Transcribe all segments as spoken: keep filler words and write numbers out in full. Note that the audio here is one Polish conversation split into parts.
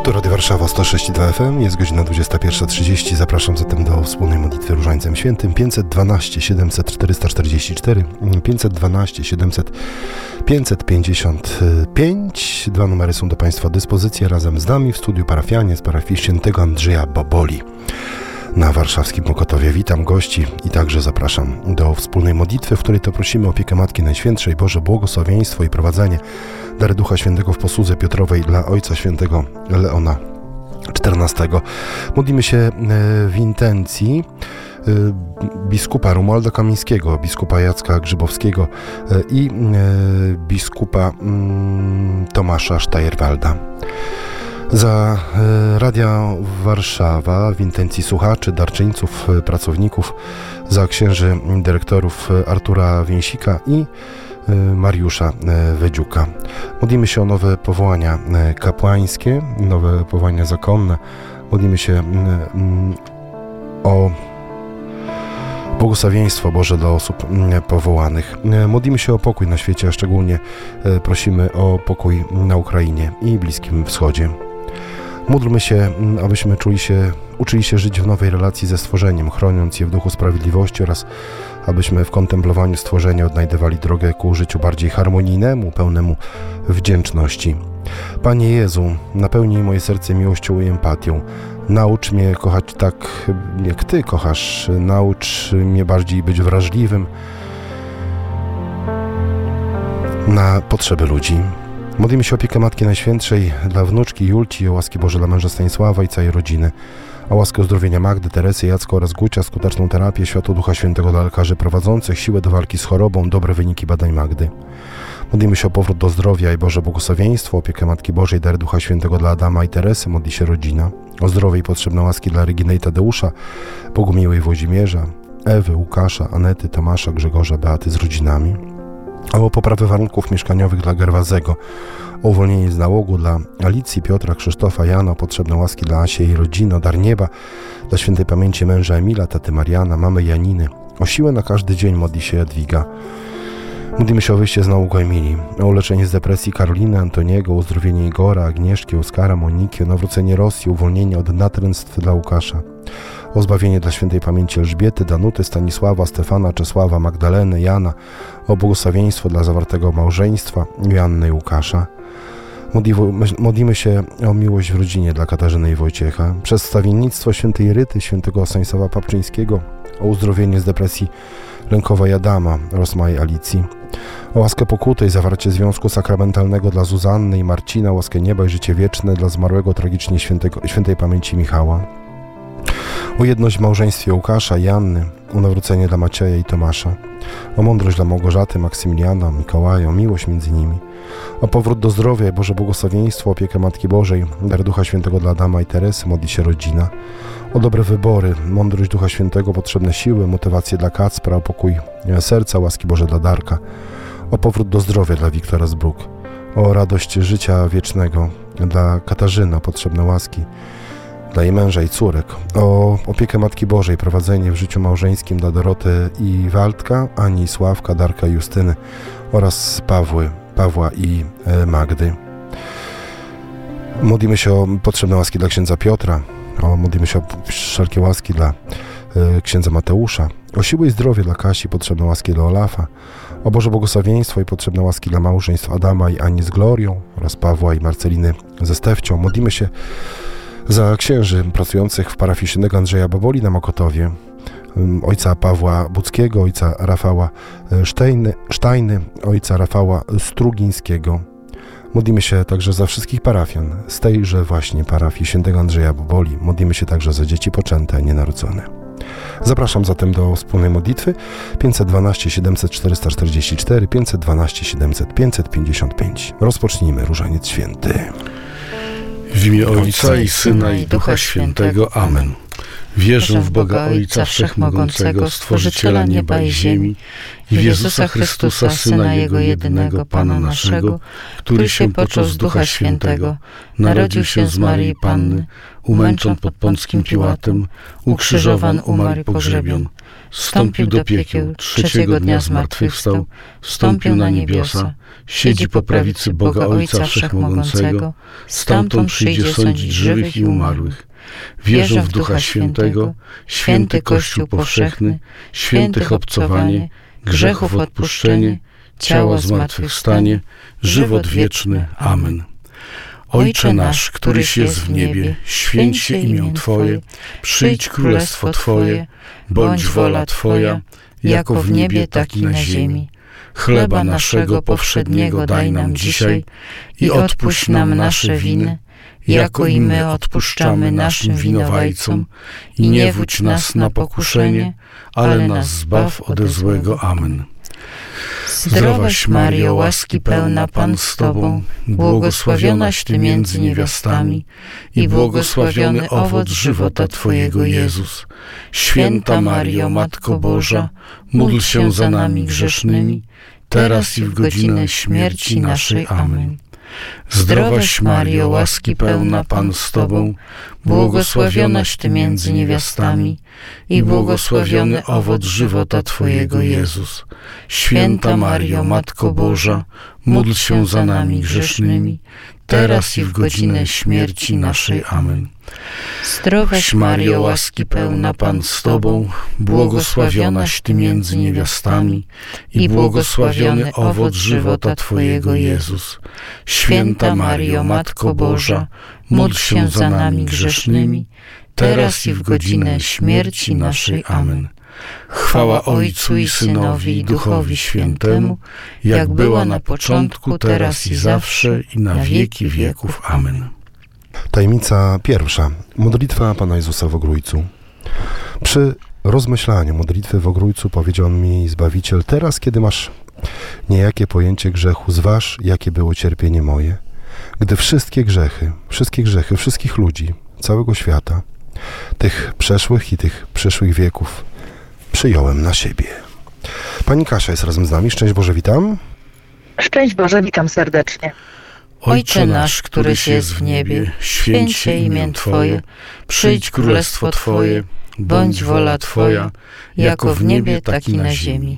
Tu Radio Warszawa sto sześć i dwa F M, jest godzina dwudziesta pierwsza trzydzieści. Zapraszam zatem do wspólnej modlitwy Różańcem Świętym. Pięćset dwanaście siedemset czterysta czterdzieści cztery, pięćset dwanaście siedemset pięćset pięćdziesiąt pięć. Dwa numery są do Państwa dyspozycji. Razem z nami w studiu parafianie z parafii świętego Andrzeja Boboli na warszawskim Mokotowie. Witam gości i także zapraszam do wspólnej modlitwy, w której to prosimy o opiekę Matki Najświętszej, Boże błogosławieństwo i prowadzenie, dary Ducha Świętego w posłudze Piotrowej dla Ojca Świętego Leona czternastego. Modlimy się w intencji biskupa Romualda Kamińskiego, biskupa Jacka Grzybowskiego i biskupa Tomasza Sztajerwalda. Za Radia Warszawa w intencji słuchaczy, darczyńców, pracowników, za księży dyrektorów Artura Więsika i Mariusza Wedziuka. Modlimy się o nowe powołania kapłańskie, nowe powołania zakonne. Modlimy się o błogosławieństwo Boże dla osób powołanych. Modlimy się o pokój na świecie, a szczególnie prosimy o pokój na Ukrainie i Bliskim Wschodzie. Módlmy się, abyśmy czuli się, uczyli się żyć w nowej relacji ze stworzeniem, chroniąc je w duchu sprawiedliwości, oraz abyśmy w kontemplowaniu stworzenia odnajdywali drogę ku życiu bardziej harmonijnemu, pełnemu wdzięczności. Panie Jezu, napełnij moje serce miłością i empatią. Naucz mnie kochać tak, jak Ty kochasz. Naucz mnie bardziej być wrażliwym na potrzeby ludzi. Modlimy się o opiekę Matki Najświętszej dla wnuczki Julci, o łaski Boże dla męża Stanisława i całej rodziny, o łaskę uzdrowienia Magdy, Teresy, Jacka oraz Gucia, skuteczną terapię, światło Ducha Świętego dla lekarzy prowadzących, siłę do walki z chorobą, dobre wyniki badań Magdy. Modlimy się o powrót do zdrowia i Boże błogosławieństwo, opiekę Matki Bożej, dary Ducha Świętego dla Adama i Teresy, modli się rodzina, o zdrowie i potrzebne łaski dla Reginy i Tadeusza, Bogumiły i Włodzimierza, Ewy, Łukasza, Anety, Tomasza, Grzegorza, Beaty z rodzinami, o poprawę warunków mieszkaniowych dla Gerwazego, o uwolnienie z nałogu dla Alicji, Piotra, Krzysztofa, Jana, o potrzebne łaski dla Asi i jej rodziny, o dar nieba dla świętej pamięci męża Emila, taty Mariana, mamy Janiny, o siłę na każdy dzień modli się Jadwiga. Modlimy się o wyjście z nałogu Emilii, o uleczenie z depresji Karoliny, Antoniego, o uzdrowienie Igora, Agnieszki, Oskara, Moniki, o nawrócenie Rosji, uwolnienie od natręstw dla Łukasza, o zbawienie dla świętej pamięci Elżbiety, Danuty, Stanisława, Stefana, Czesława, Magdaleny, Jana, o błogosławieństwo dla zawartego małżeństwa Joanny i Łukasza. Modlimy się o miłość w rodzinie dla Katarzyny i Wojciecha, przedstawiennictwo świętej Ryty, świętego Stanisława Papczyńskiego, o uzdrowienie z depresji lękowej Adama oraz małej Alicji, o łaskę pokuty i zawarcie związku sakramentalnego dla Zuzanny i Marcina, łaskę nieba i życie wieczne dla zmarłego tragicznie świętego, świętej pamięci Michała, o jedność w małżeństwie Łukasza i Anny, o nawrócenie dla Macieja i Tomasza, o mądrość dla Małgorzaty, Maksymiliana, Mikołaja, o miłość między nimi, o powrót do zdrowia i Boże błogosławieństwo, opiekę Matki Bożej, dar Ducha Świętego dla Adama i Teresy, modli się rodzina, o dobre wybory, mądrość Ducha Świętego, potrzebne siły, motywacje dla Kacpra, o pokój serca, łaski Boże dla Darka, o powrót do zdrowia dla Wiktora Zbruk, o radość życia wiecznego dla Katarzyna, potrzebne łaski dla jej męża i córek, o opiekę Matki Bożej, prowadzenie w życiu małżeńskim dla Doroty i Waldka, Ani, Sławka, Darka i Justyny oraz Pawły, Pawła i Magdy. Modlimy się o potrzebne łaski dla księdza Piotra, o modlimy się o wszelkie łaski dla y, księdza Mateusza, o siłę i zdrowie dla Kasi, potrzebne łaski dla Olafa, o Boże błogosławieństwo i potrzebne łaski dla małżeństw Adama i Ani z Glorią oraz Pawła i Marceliny ze Stefcią. Modlimy się za księży pracujących w parafii świętego Andrzeja Boboli na Mokotowie, ojca Pawła Buckiego, ojca Rafała Sztejny, Sztajny, ojca Rafała Strugińskiego. Modlimy się także za wszystkich parafian z tejże właśnie parafii świętego Andrzeja Boboli. Modlimy się także za dzieci poczęte, nienarodzone. Zapraszam zatem do wspólnej modlitwy pięćset dwanaście siedemset czterysta czterdzieści cztery, pięćset dwanaście siedemset pięćset pięćdziesiąt pięć. Rozpocznijmy Różaniec Święty. W imię Ojca i Syna i Ducha Świętego. Amen. Wierzę w Boga Ojca Wszechmogącego, Stworzyciela nieba i ziemi, i w Jezusa Chrystusa, Syna Jego jedynego, Pana naszego, który się począł z Ducha Świętego, narodził się z Maryi Panny, umęczon pod Pąckim Piłatem, ukrzyżowan, umarł i pogrzebion, zstąpił do piekieł, trzeciego dnia zmartwychwstał, wstąpił na niebiosa, siedzi po prawicy Boga Ojca Wszechmogącego, stamtąd przyjdzie sądzić żywych i umarłych. Wierzę w Ducha Świętego, święty Kościół powszechny, świętych obcowanie, grzechów odpuszczenie, ciała zmartwychwstanie, żywot wieczny. Amen. Ojcze nasz, któryś jest w niebie, święć się imię Twoje, przyjdź królestwo Twoje, bądź wola Twoja, jako w niebie, tak i na ziemi. Chleba naszego powszedniego daj nam dzisiaj i odpuść nam nasze winy, jako i my odpuszczamy naszym winowajcom. I nie wódź nas na pokuszenie, ale nas zbaw ode złego. Amen. Zdrowaś Maryjo, łaski pełna, Pan z Tobą, błogosławionaś Ty między niewiastami i błogosławiony owoc żywota Twojego, Jezus. Święta Maryjo, Matko Boża, módl się za nami grzesznymi, teraz i w godzinę śmierci naszej. Amen. Zdrowaś Maryjo, łaski pełna, Pan z Tobą, błogosławionaś Ty między niewiastami i błogosławiony owoc żywota Twojego, Jezus. Święta Maryjo, Matko Boża, módl się za nami grzesznymi, teraz i w godzinę śmierci naszej. Amen. Zdrowaś Maryjo, łaski pełna, Pan z Tobą, błogosławionaś Ty między niewiastami i błogosławiony owoc żywota Twojego, Jezus. Święta Maryjo, Matko Boża, módl się za nami grzesznymi, teraz i w godzinę śmierci naszej. Amen. Chwała Ojcu i Synowi i Duchowi Świętemu, jak była na początku, teraz i zawsze, i na wieki wieków. Amen. Tajemnica pierwsza. Modlitwa Pana Jezusa w Ogrójcu. Przy rozmyślaniu modlitwy w Ogrójcu powiedział mi Zbawiciel: teraz, kiedy masz niejakie pojęcie grzechu, zważ, jakie było cierpienie moje, gdy wszystkie grzechy, wszystkie grzechy wszystkich ludzi, całego świata, tych przeszłych i tych przyszłych wieków, przyjąłem na siebie. Pani Kasia jest razem z nami. Szczęść Boże, witam. Szczęść Boże, witam serdecznie. Ojcze nasz, któryś jest w niebie, święć się imię Twoje, przyjdź królestwo Twoje, bądź wola Twoja, jako w niebie, tak i na ziemi.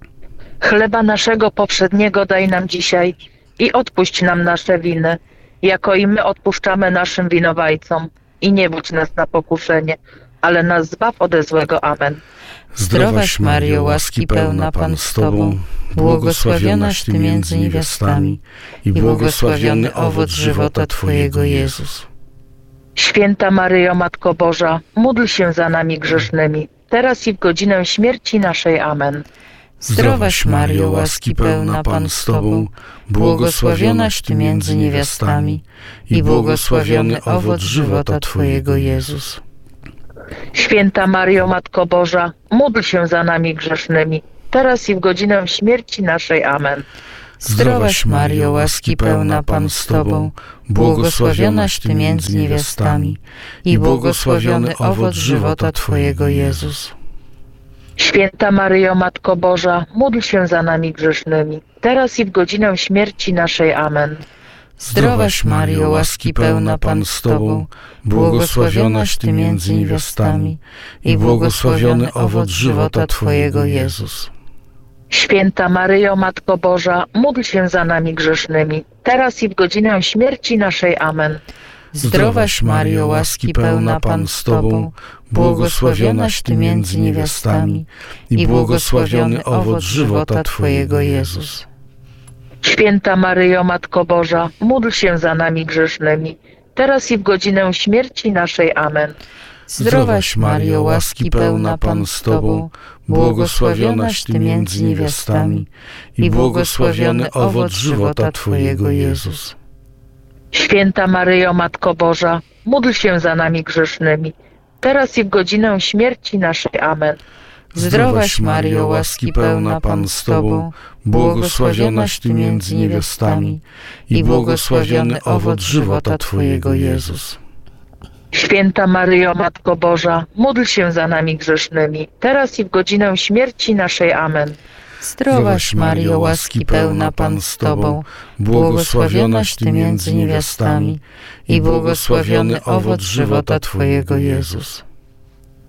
Chleba naszego powszedniego daj nam dzisiaj i odpuść nam nasze winy, jako i my odpuszczamy naszym winowajcom. I nie wódź nas na pokuszenie, ale nas zbaw ode złego. Amen. Zdrowaś Maryjo, łaski pełna, Pan z Tobą, błogosławionaś Ty między niewiastami i błogosławiony owoc żywota Twojego, Jezus. Święta Maryjo, Matko Boża, módl się za nami grzesznymi, teraz i w godzinę śmierci naszej. Amen. Zdrowaś Maryjo, łaski pełna, Pan z Tobą, błogosławionaś Ty między niewiastami i błogosławiony owoc żywota Twojego, Jezus. Święta Maryjo, Matko Boża, módl się za nami grzesznymi, teraz i w godzinę śmierci naszej. Amen. Zdrowaś Maryjo, łaski pełna, Pan z Tobą, błogosławionaś Ty między niewiastami i błogosławiony owoc żywota Twojego, Jezus. Święta Maryjo, Matko Boża, módl się za nami grzesznymi, teraz i w godzinę śmierci naszej. Amen. Zdrowaś Maryjo, łaski pełna, Pan z Tobą, błogosławionaś Ty między niewiastami i błogosławiony owoc żywota Twojego, Jezus. Święta Maryjo, Matko Boża, módl się za nami grzesznymi, teraz i w godzinę śmierci naszej. Amen. Zdrowaś Maryjo, łaski pełna, Pan z Tobą, błogosławionaś Ty między niewiastami i błogosławiony owoc żywota Twojego, Jezus. Święta Maryjo, Matko Boża, módl się za nami grzesznymi, teraz i w godzinę śmierci naszej. Amen. Zdrowaś Maryjo, łaski pełna, Pan z Tobą, błogosławionaś Ty między niewiastami i błogosławiony owoc żywota Twojego, Jezus. Święta Maryjo, Matko Boża, módl się za nami grzesznymi, teraz i w godzinę śmierci naszej. Amen. Zdrowaś Maryjo, łaski pełna, Pan z Tobą, błogosławionaś Ty między niewiastami i błogosławiony owoc żywota Twojego, Jezus. Święta Maryjo, Matko Boża, módl się za nami grzesznymi, teraz i w godzinę śmierci naszej. Amen. Zdrowaś Maryjo, łaski pełna, Pan z Tobą, błogosławionaś Ty między niewiastami i błogosławiony owoc żywota Twojego, Jezus.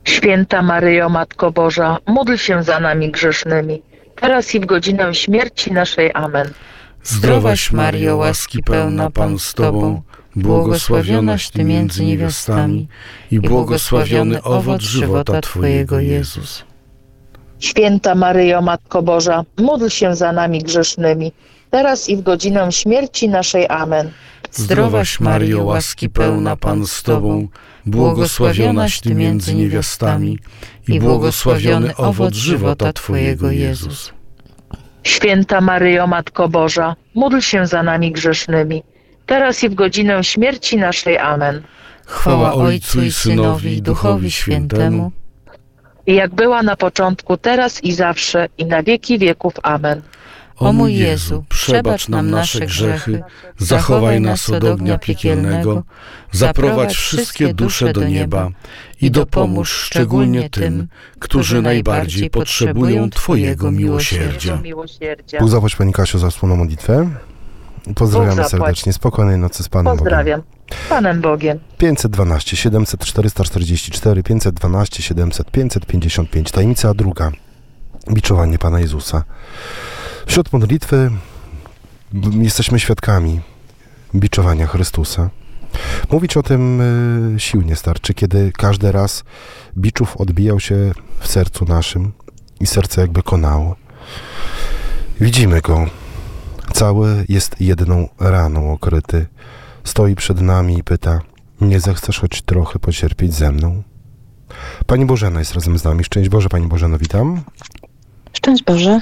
Święta Maryjo, Matko Boża, módl się za nami grzesznymi, teraz i w godzinę śmierci naszej. Amen. Zdrowaś Maryjo, łaski pełna, Pan z Tobą, błogosławionaś Ty między niewiastami i błogosławiony owoc żywota Twojego, Jezus. Święta Maryjo, Matko Boża, módl się za nami grzesznymi, teraz i w godzinę śmierci naszej. Amen. Zdrowaś Maryjo, łaski pełna, Pan z Tobą, błogosławionaś Ty między niewiastami i błogosławiony owoc żywota Twojego, Jezus. Święta Maryjo, Matko Boża, módl się za nami grzesznymi, teraz i w godzinę śmierci naszej. Amen. Chwała Ojcu i Synowi, i Duchowi Świętemu, jak była na początku, teraz i zawsze, i na wieki wieków. Amen. O mój Jezu, przebacz nam nasze grzechy, zachowaj nas od ognia piekielnego, zaprowadź wszystkie dusze do nieba i dopomóż szczególnie tym, którzy najbardziej potrzebują Twojego miłosierdzia. Bóg zapłać Pani Kasiu za wspólną modlitwę. Pozdrawiamy serdecznie. Spokojnej nocy z Panem Pozdrawiam. Bogiem. Panem Bogiem. pięćset dwanaście siedemset czterysta czterdzieści cztery, pięćset dwanaście siedemset pięćset pięćdziesiąt pięć. Tajemnica druga. Biczowanie Pana Jezusa. Wśród modlitwy jesteśmy świadkami biczowania Chrystusa. Mówić o tym y, sił nie starczy, kiedy każdy raz biczów odbijał się w sercu naszym i serce jakby konało. Widzimy go. Cały jest jedną raną okryty. Stoi przed nami i pyta: nie zechcesz choć trochę pocierpieć ze mną? Pani Bożena jest razem z nami. Szczęść Boże, Pani Bożeno, witam. Szczęść Boże.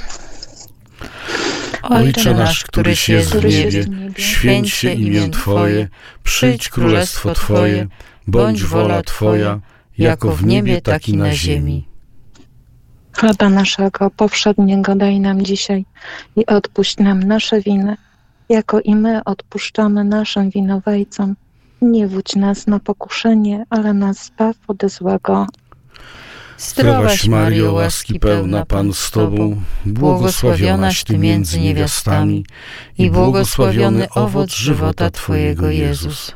Ojcze nasz, któryś jest w niebie, święć się imię Twoje, przyjdź królestwo Twoje, bądź wola Twoja, jako w niebie, tak i na ziemi. Chleba naszego powszedniego daj nam dzisiaj i odpuść nam nasze winy, jako i my odpuszczamy naszym winowajcom. Nie wódź nas na pokuszenie, ale nas zbaw ode złego. Zdrowaś Maryjo, łaski pełna, Pan z Tobą, błogosławionaś Ty między niewiastami i błogosławiony owoc żywota Twojego, Jezus.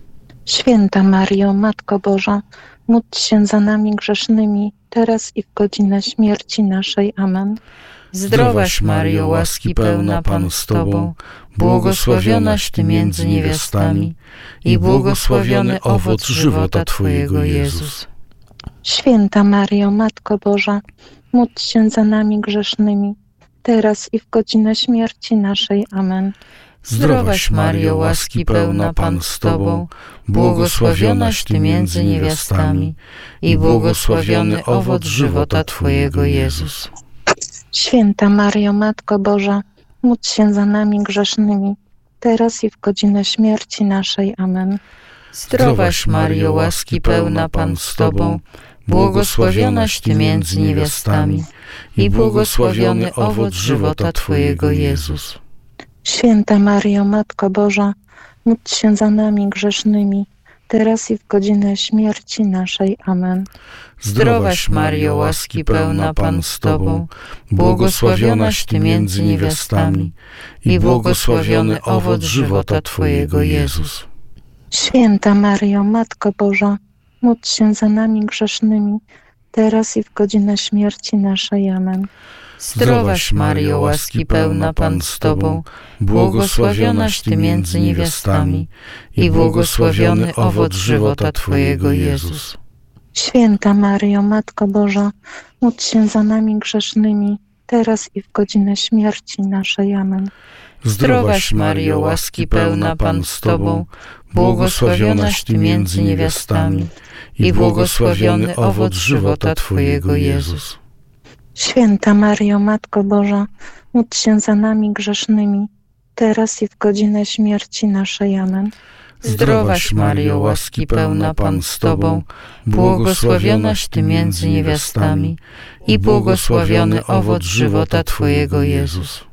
Święta Maryjo, Matko Boża, módl się za nami grzesznymi, teraz i w godzinę śmierci naszej. Amen. Zdrowaś Maryjo, łaski pełna, Pan z Tobą, błogosławionaś Ty między niewiastami i błogosławiony owoc żywota Twojego, Jezus. Święta Maryjo, Matko Boża, módl się za nami grzesznymi, teraz i w godzinę śmierci naszej. Amen. Zdrowaś Maryjo, łaski pełna, Pan z Tobą, błogosławionaś Ty między niewiastami i błogosławiony owoc żywota Twojego, Jezus. Święta Maryjo, Matko Boża, módl się za nami grzesznymi, teraz i w godzinę śmierci naszej. Amen. Zdrowaś Maryjo, łaski pełna, Pan z Tobą, błogosławionaś Ty między niewiastami i błogosławiony owoc żywota Twojego, Jezus. Święta Maryjo, Matko Boża, módl się za nami grzesznymi, teraz i w godzinę śmierci naszej. Amen. Zdrowaś Maryjo, łaski pełna, Pan z Tobą, błogosławionaś Ty między niewiastami i błogosławiony owoc żywota Twojego, Jezus. Święta Maryjo, Matko Boża, módl się za nami grzesznymi, teraz i w godzinę śmierci naszej. Amen. Zdrowaś Maryjo, łaski pełna, Pan z Tobą, błogosławionaś Ty między niewiastami i błogosławiony owoc żywota Twojego, Jezus. Święta Maryjo, Matko Boża, módl się za nami grzesznymi, teraz i w godzinę śmierci naszej. Amen. Zdrowaś Maryjo, łaski pełna, Pan z Tobą, błogosławionaś Ty między niewiastami i błogosławiony owoc żywota Twojego, Jezus. Święta Maryjo, Matko Boża, módl się za nami grzesznymi, teraz i w godzinę śmierci naszej. Amen. Zdrowaś Maryjo, łaski pełna, Pan z Tobą, błogosławionaś Ty między niewiastami i błogosławiony owoc żywota Twojego, Jezus.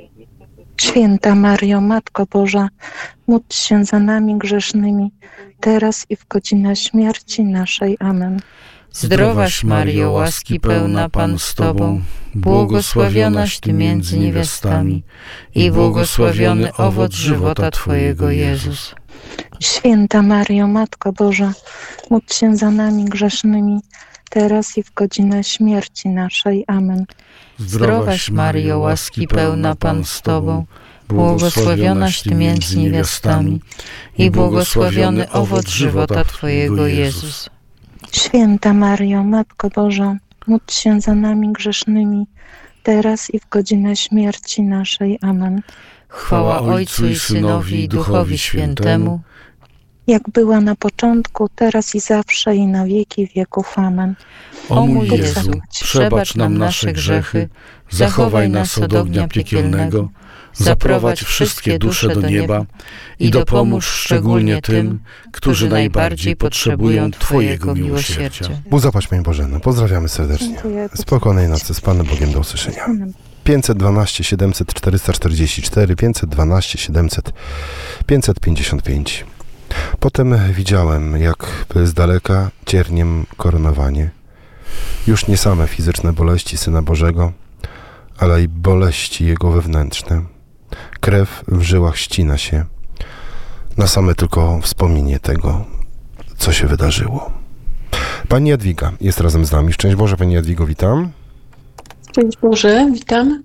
Święta Maryjo, Matko Boża, módl się za nami grzesznymi, teraz i w godzinę śmierci naszej. Amen. Zdrowaś Maryjo, łaski pełna, Pan z Tobą, błogosławionaś Ty między niewiastami i błogosławiony owoc żywota Twojego, Jezus. Święta Maryjo, Matko Boża, módl się za nami grzesznymi, teraz i w godzinę śmierci naszej. Amen. Zdrowaś Maryjo, łaski pełna, Pan z Tobą, błogosławionaś Ty między niewiastami i błogosławiony owoc żywota Twojego, Jezus. Święta Maryjo, Matko Boża, módl się za nami grzesznymi, teraz i w godzinę śmierci naszej. Amen. Chwała Ojcu i Synowi i Duchowi Świętemu, jak była na początku, teraz i zawsze, i na wieki wieków. Amen. O mój Jezu, przebacz nam nasze grzechy, zachowaj nas od ognia piekielnego, zaprowadź wszystkie dusze do nieba i dopomóż szczególnie tym, którzy najbardziej potrzebują Twojego miłosierdzia. Bóg zapłać, Pani Bożeno. Pozdrawiamy serdecznie. Dziękuję. Spokojnej nocy. Z Panem Bogiem. Do usłyszenia. Amen. pięćset dwanaście siedemset czterysta czterdzieści cztery, pięćset dwanaście siedemset pięćset pięćdziesiąt pięć. Potem widziałem, jak z daleka cierniem koronowanie. Już nie same fizyczne boleści Syna Bożego, ale i boleści Jego wewnętrzne. Krew w żyłach ścina się na same tylko wspomnienie tego, co się wydarzyło. Pani Jadwiga jest razem z nami. Szczęść Boże, Pani Jadwigo, witam. Szczęść Boże, witam.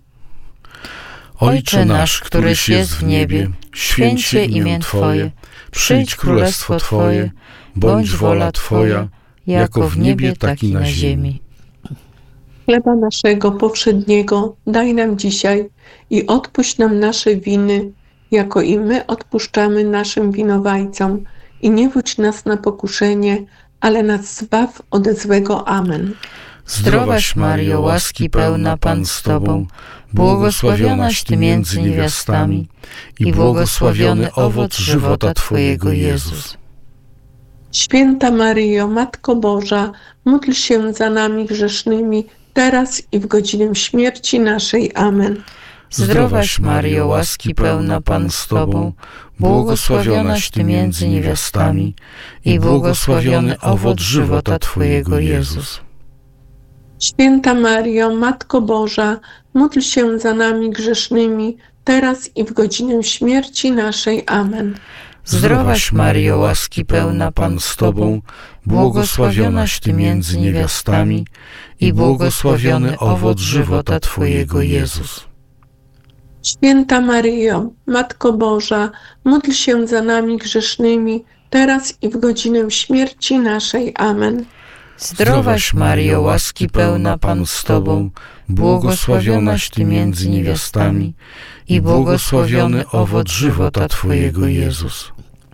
Ojcze nasz, któryś jest w niebie, święć się imię Twoje, przyjdź królestwo Twoje, bądź wola Twoja, jako w niebie, tak i na ziemi. Chleba naszego powszedniego daj nam dzisiaj i odpuść nam nasze winy, jako i my odpuszczamy naszym winowajcom. I nie wódź nas na pokuszenie, ale nas zbaw ode złego. Amen. Zdrowaś Maryjo, łaski pełna, Pan z Tobą, błogosławionaś Ty między niewiastami i błogosławiony owoc żywota Twojego, Jezus. Święta Maryjo, Matko Boża, módl się za nami grzesznymi, teraz i w godzinę śmierci naszej. Amen. Zdrowaś Maryjo, łaski pełna, Pan z Tobą, błogosławionaś Ty między niewiastami i błogosławiony owoc żywota Twojego, Jezus. Święta Maryjo, Matko Boża, módl się za nami grzesznymi, teraz i w godzinę śmierci naszej. Amen. Zdrowaś Maryjo, łaski pełna, Pan z Tobą, błogosławionaś Ty między niewiastami i błogosławiony owoc żywota Twojego, Jezus. Święta Maryjo, Matko Boża, módl się za nami grzesznymi, teraz i w godzinę śmierci naszej. Amen. Zdrowaś Maryjo, łaski pełna, Pan z Tobą, błogosławionaś Ty między niewiastami i błogosławiony owoc żywota Twojego, Jezus.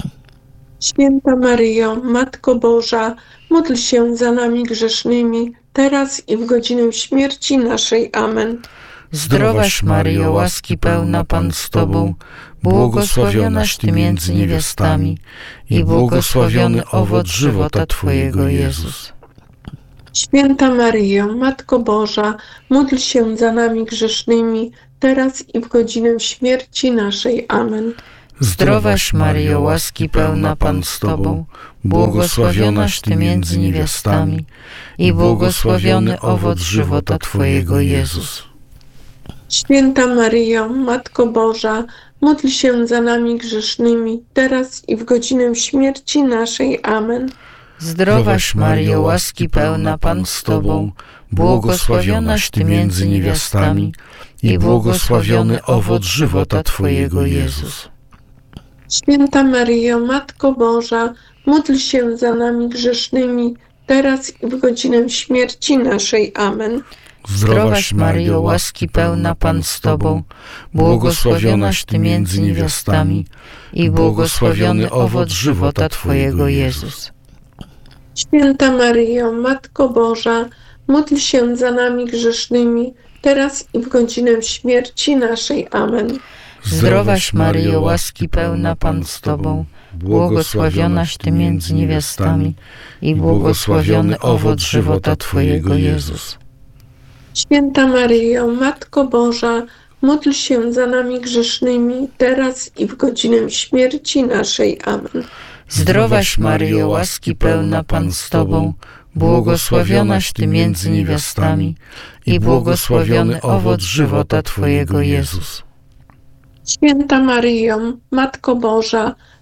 Święta Maryjo, Matko Boża, módl się za nami grzesznymi, teraz i w godzinę śmierci naszej. Amen. Zdrowaś Maryjo, łaski pełna, Pan z Tobą, błogosławionaś Ty między niewiastami i błogosławiony owoc żywota Twojego, Jezus. Święta Maryjo, Matko Boża, módl się za nami grzesznymi, teraz i w godzinę śmierci naszej. Amen. Zdrowaś Maryjo, łaski pełna, Pan z Tobą, błogosławionaś Ty między niewiastami i błogosławiony owoc żywota Twojego, Jezus. Święta Maryjo, Matko Boża, módl się za nami grzesznymi, teraz i w godzinę śmierci naszej. Amen. Zdrowaś Maryjo, łaski pełna, Pan z Tobą, błogosławionaś Ty między niewiastami i błogosławiony owoc żywota Twojego, Jezus. Święta Maryjo, Matko Boża, módl się za nami grzesznymi, teraz i w godzinę śmierci naszej. Amen. Zdrowaś Maryjo, łaski pełna, Pan z Tobą, błogosławionaś Ty między niewiastami i błogosławiony owoc żywota Twojego, Jezus. Święta Maryjo, Matko Boża, módl się za nami grzesznymi, teraz i w godzinę śmierci naszej. Amen. Zdrowaś Maryjo, łaski pełna, Pan z Tobą, błogosławionaś Ty między niewiastami i błogosławiony owoc żywota Twojego, Jezus. Święta Maryjo, Matko Boża, módl się za nami grzesznymi, teraz i w godzinę śmierci naszej. Amen. Zdrowaś Maryjo, łaski pełna, Pan z Tobą, błogosławionaś Ty między niewiastami i błogosławiony owoc żywota Twojego, Jezus. Święta Maryjo, Matko Boża,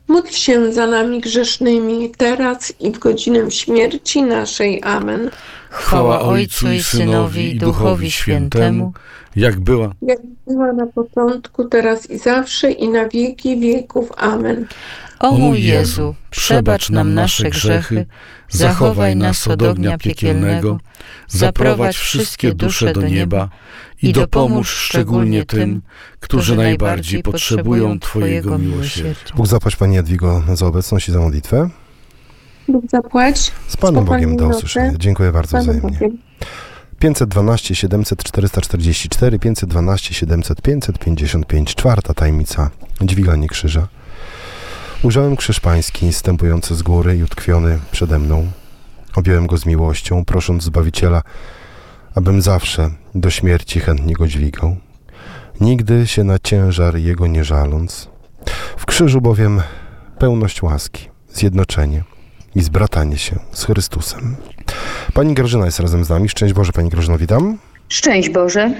Módl się za nami grzesznymi, teraz i w godzinę śmierci naszej. Amen. Chwała Ojcu i Synowi, i Duchowi Świętemu, jak była, Jak była na początku, teraz i zawsze, i na wieki wieków. Amen. O mój Jezu, przebacz nam nasze grzechy, zachowaj nas od ognia piekielnego, zaprowadź wszystkie dusze do nieba i dopomóż szczególnie tym, którzy najbardziej potrzebują Twojego miłosierdzia. Bóg zapłać Pani Jadwigo za obecność i za modlitwę. Bóg zapłać. Z Panem Bogiem do Spokojnej usłyszenia. nocy. Dziękuję bardzo Panem wzajemnie. Bogiem. pięćset dwanaście siedemset czterysta czterdzieści cztery, pięćset dwanaście siedemset pięćset pięćdziesiąt pięć. Czwarta tajemnica. Dźwiganie krzyża. Ujrzałem krzyż Pański stępujący z góry i utkwiony przede mną. Objąłem go z miłością, prosząc Zbawiciela, abym zawsze do śmierci chętnie go dźwigał. Nigdy się na ciężar jego nie żaląc. W krzyżu bowiem pełność łaski, zjednoczenie i zbratanie się z Chrystusem. Pani Grażyna jest razem z nami. Szczęść Boże, Pani Grażyno, witam. Szczęść Boże.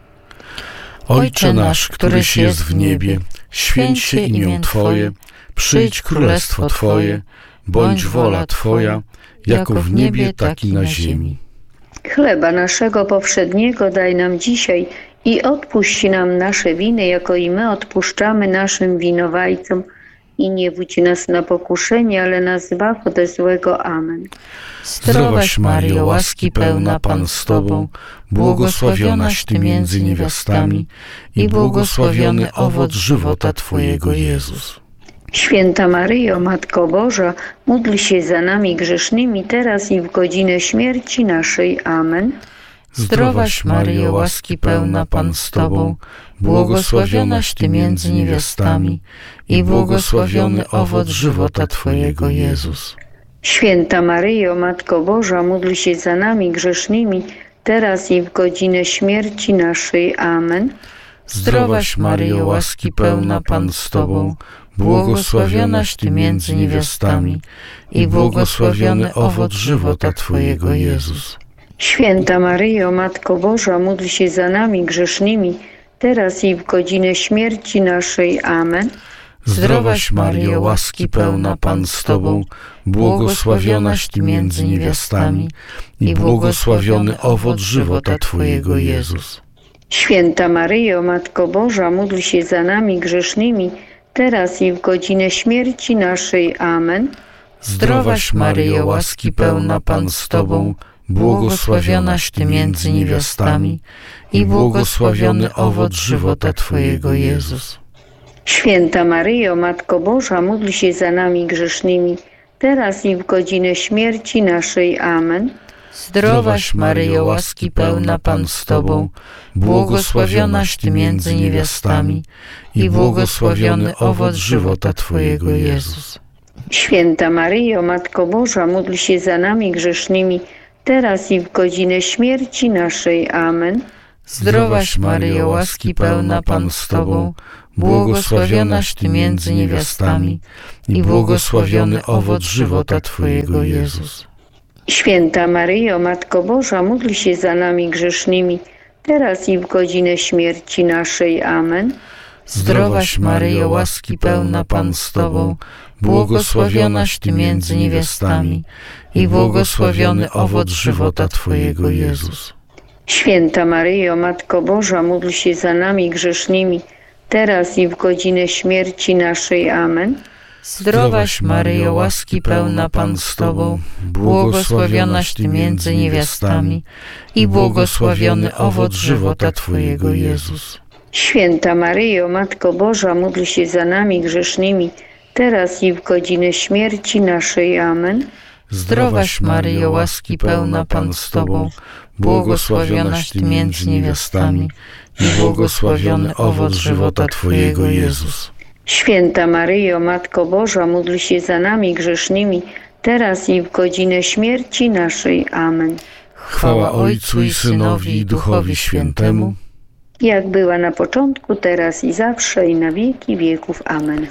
Ojcze nasz, któryś jest w niebie, święć się imię Twoje, przyjdź królestwo Twoje, bądź wola Twoja, jako w niebie, tak i na ziemi. Chleba naszego powszedniego daj nam dzisiaj i odpuść nam nasze winy, jako i my odpuszczamy naszym winowajcom. I nie wódź nas na pokuszenie, ale nas zbaw ode złego. Amen. Zdrowaś Maryjo, łaski pełna Pan z Tobą, błogosławionaś Ty między niewiastami i błogosławiony owoc żywota Twojego, Jezus. Święta Maryjo, Matko Boża, módl się za nami grzesznymi, teraz i w godzinę śmierci naszej. Amen. Zdrowaś Maryjo, łaski pełna Pan z Tobą, błogosławionaś Ty między niewiastami i błogosławiony owoc żywota Twojego, Jezus. Święta Maryjo, Matko Boża, módl się za nami grzesznymi, teraz i w godzinę śmierci naszej. Amen. Zdrowaś Maryjo, łaski pełna Pan z Tobą, błogosławionaś Ty między niewiastami i błogosławiony owoc żywota Twojego, Jezus. Święta Maryjo, Matko Boża, módl się za nami grzesznymi, teraz i w godzinę śmierci naszej. Amen. Zdrowaś Maryjo, łaski pełna Pan z Tobą, błogosławionaś Ty między niewiastami i błogosławiony owoc żywota Twojego, Jezus. Święta Maryjo, Matko Boża, módl się za nami grzesznymi, teraz i w godzinę śmierci naszej. Amen. Zdrowaś Maryjo, łaski pełna Pan z Tobą, błogosławionaś Ty między niewiastami i błogosławiony owoc żywota Twojego, Jezus. Święta Maryjo, Matko Boża, módl się za nami grzesznymi, teraz i w godzinę śmierci naszej. Amen. Zdrowaś Maryjo, łaski pełna Pan z Tobą, błogosławionaś Ty między niewiastami i błogosławiony owoc żywota Twojego, Jezus. Święta Maryjo, Matko Boża, módl się za nami grzesznymi, teraz i w godzinę śmierci naszej. Amen. Zdrowaś Maryjo, łaski pełna Pan z Tobą, błogosławionaś Ty między niewiastami i błogosławiony owoc żywota Twojego, Jezus. Święta Maryjo, Matko Boża, módl się za nami grzesznymi, teraz i w godzinę śmierci naszej. Amen. Zdrowaś Maryjo, łaski pełna Pan z Tobą, błogosławionaś Ty między niewiastami i błogosławiony owoc żywota Twojego, Jezus. Święta Maryjo, Matko Boża, módl się za nami grzesznymi, teraz i w godzinę śmierci naszej. Amen. Zdrowaś Maryjo, łaski pełna Pan z Tobą, błogosławionaś Ty między niewiastami i błogosławiony owoc żywota Twojego, Jezus. Święta Maryjo, Matko Boża, módl się za nami grzesznymi, teraz i w godzinę śmierci naszej. Amen. Zdrowaś Maryjo, łaski pełna Pan z Tobą, błogosławionaś Ty między niewiastami i błogosławiony owoc żywota Twojego, Jezus. Święta Maryjo, Matko Boża, módl się za nami grzesznymi, teraz i w godzinę śmierci naszej. Amen. Chwała Ojcu i Synowi i Duchowi Świętemu, jak była na początku, teraz i zawsze, i na wieki wieków. Amen.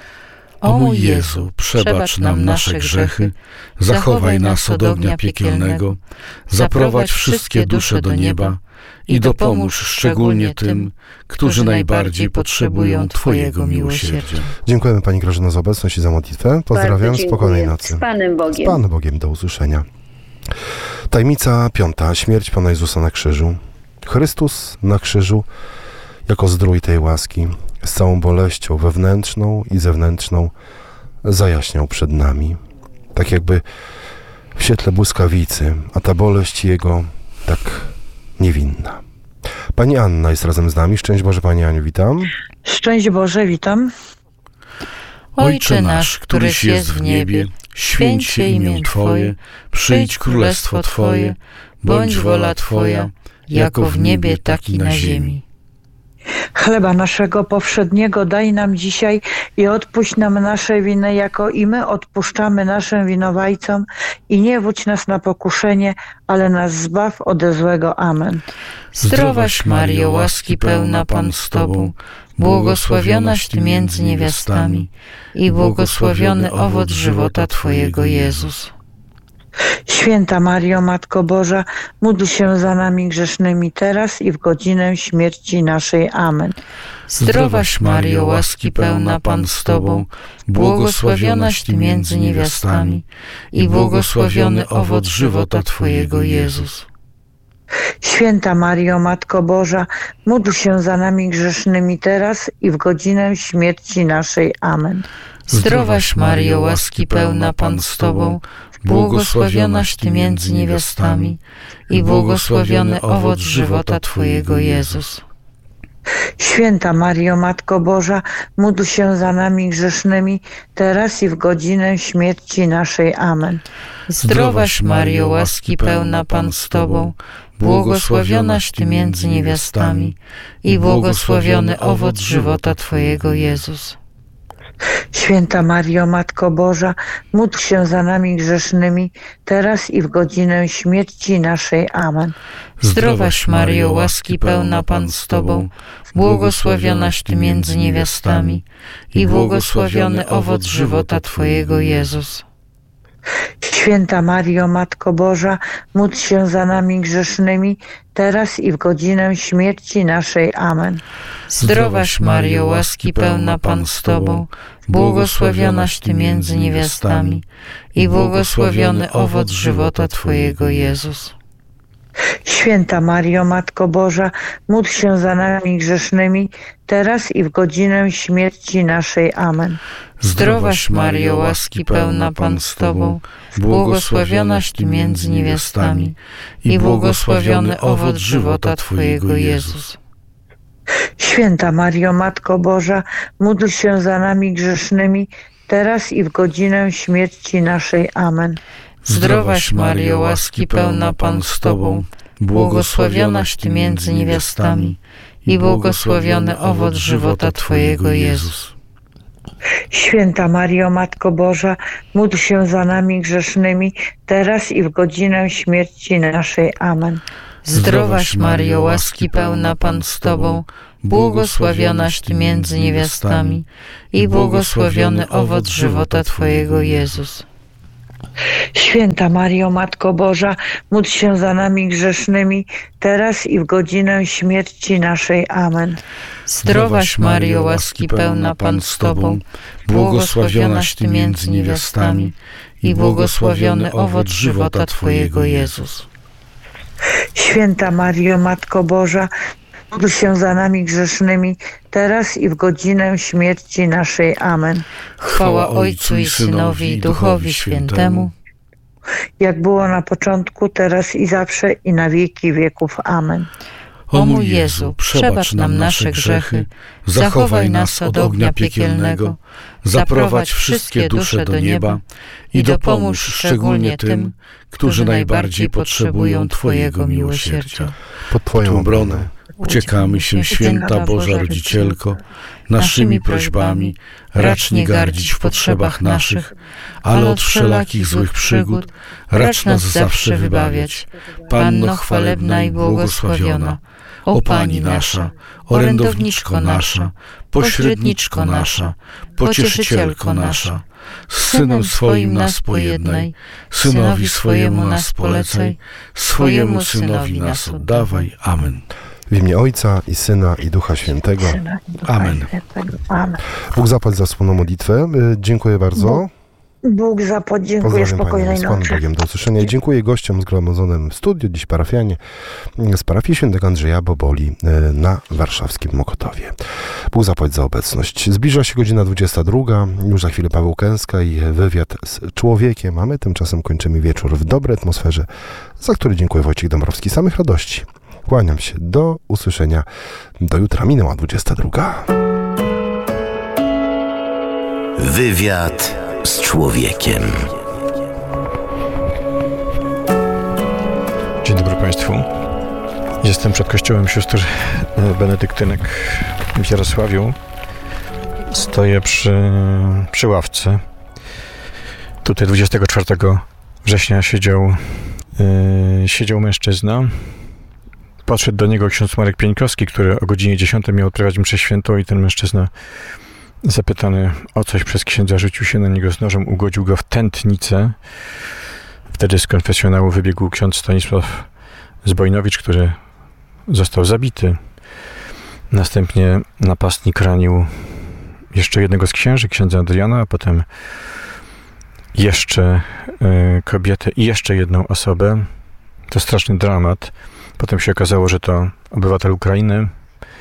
O mój Jezu, przebacz nam nasze grzechy, zachowaj nas od ognia piekielnego, zaprowadź wszystkie dusze do nieba i dopomóż szczególnie tym, którzy najbardziej potrzebują Twojego miłosierdzia. Dziękujemy Pani Grażyno za obecność i za modlitwę. Pozdrawiam, spokojnej nocy. Z Panem Bogiem. Z Panem Bogiem, do usłyszenia. Tajemnica piąta. Śmierć Pana Jezusa na krzyżu. Chrystus na krzyżu jako zdrój tej łaski z całą boleścią wewnętrzną i zewnętrzną zajaśniał przed nami. Tak jakby w świetle błyskawicy, a ta boleść Jego tak niewinna. Pani Anna jest razem z nami. Szczęść Boże, Pani Aniu, witam. Szczęść Boże, witam. Ojcze nasz, któryś jest w niebie, święć się imię Twoje, przyjdź królestwo Twoje, bądź wola Twoja, jako w niebie, tak i na ziemi. Chleba naszego powszedniego daj nam dzisiaj i odpuść nam nasze winy, jako i my odpuszczamy naszym winowajcom, i nie wódź nas na pokuszenie, ale nas zbaw ode złego. Amen. Zdrowaś Maryjo, łaski pełna, Pan z Tobą, błogosławionaś Ty między niewiastami i błogosławiony owoc żywota Twojego, Jezus. Święta Maryjo, Matko Boża, módl się za nami grzesznymi teraz i w godzinę śmierci naszej. Amen. Zdrowaś Maryjo, łaski pełna, Pan z Tobą, błogosławionaś Ty między niewiastami i błogosławiony owoc żywota Twojego, Jezus. Święta Maryjo, Matko Boża, módl się za nami grzesznymi teraz i w godzinę śmierci naszej. Amen. Zdrowaś Maryjo, łaski pełna, Pan z Tobą, błogosławionaś Ty między niewiastami i błogosławiony owoc żywota Twojego, Jezus. Święta Maryjo, Matko Boża, módl się za nami grzesznymi teraz i w godzinę śmierci naszej. Amen. Zdrowaś Maryjo, łaski pełna, Pan z Tobą, błogosławionaś Ty między niewiastami i błogosławiony owoc żywota Twojego, Jezus. Święta Maryjo, Matko Boża, módl się za nami grzesznymi teraz i w godzinę śmierci naszej. Amen. Zdrowaś Maryjo, łaski pełna, Pan z Tobą, błogosławionaś Ty między niewiastami i błogosławiony owoc żywota Twojego, Jezus. Święta Maryjo, Matko Boża, módl się za nami grzesznymi teraz i w godzinę śmierci naszej. Amen. Zdrowaś Maryjo, łaski pełna, Pan z Tobą, błogosławionaś Ty między niewiastami i błogosławiony owoc żywota Twojego, Jezus. Święta Maryjo, Matko Boża, módl się za nami grzesznymi teraz i w godzinę śmierci naszej. Amen. Zdrowaś Maryjo, łaski pełna, Pan z Tobą, błogosławionaś Ty między niewiastami i błogosławiony owoc żywota Twojego, Jezus. Święta Maryjo, Matko Boża, módl się za nami grzesznymi teraz i w godzinę śmierci naszej. Amen. Zdrowaś Maryjo, łaski pełna, Pan z Tobą, błogosławionaś Ty między niewiastami i błogosławiony owoc żywota Twojego, Jezus. Święta Maryjo, Matko Boża, módl się za nami grzesznymi teraz i w godzinę śmierci naszej. Amen. Zdrowaś Maryjo, łaski pełna, Pan z Tobą, błogosławionaś Ty między niewiastami i błogosławiony owoc żywota Twojego, Jezus. Święta Maryjo, Matko Boża, módl się za nami grzesznymi teraz i w godzinę śmierci naszej. Amen. Zdrowaś Maryjo, łaski pełna, Pan z Tobą, błogosławionaś Ty między niewiastami i błogosławiony owoc żywota Twojego, Jezus. Święta Maryjo, Matko Boża, módl się za nami grzesznymi teraz i w godzinę śmierci naszej. Amen. Chwała Ojcu i Synowi i Duchowi Świętemu, jak było na początku, teraz i zawsze i na wieki wieków. Amen. O mój Jezu, przebacz nam nasze grzechy, zachowaj nas od ognia piekielnego, zaprowadź wszystkie dusze do nieba i dopomóż szczególnie tym, którzy najbardziej potrzebują Twojego miłosierdzia. Pod Twoją obronę uciekamy się, Święta Boża Rodzicielko, naszymi prośbami racz nie gardzić w potrzebach naszych, ale od wszelakich złych przygód racz nas zawsze wybawiać. Panno chwalebna i błogosławiona, O Pani nasza, orędowniczko nasza, pośredniczko nasza, pocieszycielko nasza, z Synem swoim nas pojednaj, Synowi swojemu nas polecaj, swojemu Synowi nas oddawaj. Amen. W imię Ojca i Syna i Ducha Świętego. Amen. Bóg zapłać za wspólną modlitwę. Dziękuję bardzo. Bóg zapłać, dziękuję, Pozdrawiam spokojnej Panią z Panem nocy. Bogiem. Do usłyszenia. I dziękuję gościom zgromadzonym w studiu, dziś parafianie z parafii świętego Andrzeja Boboli na warszawskim Mokotowie. Bóg zapłać za obecność. Zbliża się godzina dwudziesta druga. Już za chwilę Paweł Kęska i wywiad z człowiekiem, a my tymczasem kończymy wieczór w dobrej atmosferze, za który dziękuję Wojciech Dąbrowski. Samych radości. Kłaniam się. Do usłyszenia. Do jutra. Minęła dwudziesta druga. Wywiad z człowiekiem. Dzień dobry Państwu. Jestem przed kościołem sióstr benedyktynek w Jarosławiu. Stoję przy, przy ławce. Tutaj dwudziestego czwartego września siedział, yy, siedział mężczyzna. Podszedł do niego ksiądz Marek Pieńkowski, który o godzinie dziesiątej miał odprawiać mszę świętą, i ten mężczyzna, zapytany o coś przez księdza, rzucił się na niego z nożem, ugodził go w tętnicę. Wtedy z konfesjonału wybiegł ksiądz Stanisław Zbojnowicz, który został zabity. Następnie napastnik ranił jeszcze jednego z księży, księdza Adriana, a potem jeszcze y, kobietę i jeszcze jedną osobę. To straszny dramat. Potem się okazało, że to obywatel Ukrainy.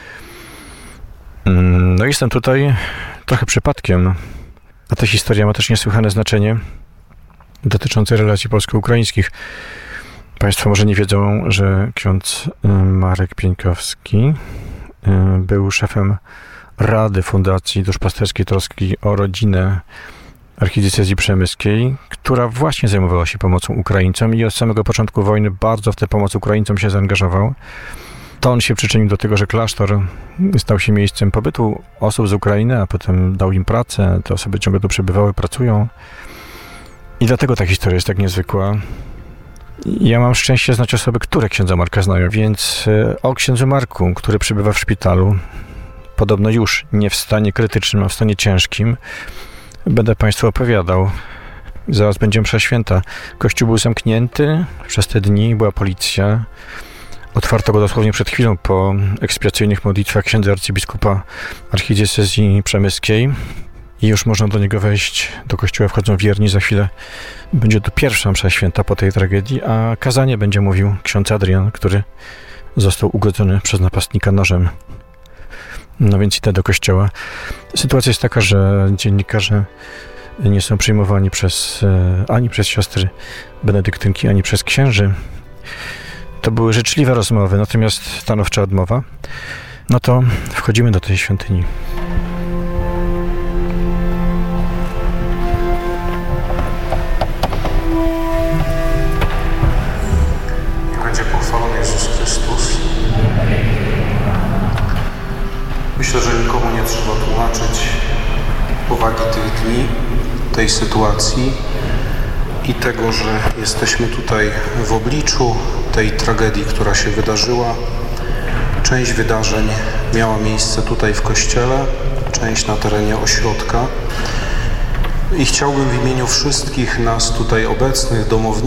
No i jestem tutaj trochę przypadkiem, a ta historia ma też niesłychane znaczenie dotyczące relacji polsko-ukraińskich. Państwo może nie wiedzą, że ksiądz Marek Pieńkowski był szefem Rady Fundacji Duszpasterskiej Troski o Rodzinę Archidiecezji Przemyskiej, która właśnie zajmowała się pomocą Ukraińcom i od samego początku wojny bardzo w tę pomoc Ukraińcom się zaangażował. To on się przyczynił do tego, że klasztor stał się miejscem pobytu osób z Ukrainy, a potem dał im pracę. Te osoby ciągle tu przebywały, pracują. I dlatego ta historia jest tak niezwykła. Ja mam szczęście znać osoby, które księdza Marka znają, więc o księdzu Marku, który przebywa w szpitalu, podobno już nie w stanie krytycznym, a w stanie ciężkim, będę Państwu opowiadał. Zaraz będzie msza święta. Kościół był zamknięty przez te dni, była policja. Otwarto go dosłownie przed chwilą po ekspiacyjnych modlitwach księdza arcybiskupa archidiecezji przemyskiej. I już można do niego wejść. Do kościoła wchodzą wierni. Za chwilę będzie to pierwsza msza święta po tej tragedii, a kazanie będzie mówił ksiądz Adrian, który został ugodzony przez napastnika nożem. No więc idę do kościoła. Sytuacja jest taka, że dziennikarze nie są przyjmowani przez, ani przez siostry benedyktynki, ani przez księży. To były życzliwe rozmowy, natomiast stanowcza odmowa. No to wchodzimy do tej świątyni. Niech będzie pochwalony Jezus Chrystus. Myślę, że nikomu nie trzeba tłumaczyć powagi tych dni, tej sytuacji i tego, że jesteśmy tutaj w obliczu tej tragedii, która się wydarzyła. Część wydarzeń miała miejsce tutaj w kościele, część na terenie ośrodka. I chciałbym w imieniu wszystkich nas tutaj obecnych, domowników,